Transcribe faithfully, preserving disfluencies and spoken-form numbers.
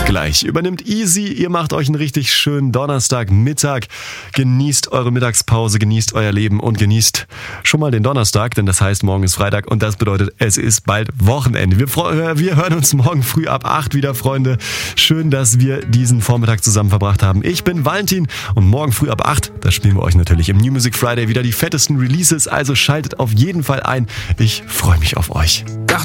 Gleich übernimmt Easy. Ihr macht euch einen richtig schönen Donnerstagmittag. Genießt eure Mittagspause, genießt euer Leben und genießt schon mal den Donnerstag, denn das heißt, morgen ist Freitag und das bedeutet, es ist bald Wochenende. Wir, wir hören uns morgen früh ab acht wieder, Freunde. Schön, dass wir diesen Vormittag zusammen verbracht haben. Ich bin Valentin und morgen früh ab acht, da spielen wir euch natürlich im New Music Friday wieder die fettesten Releases, also schaltet auf jeden Fall ein. Ich freue mich auf euch. Ach,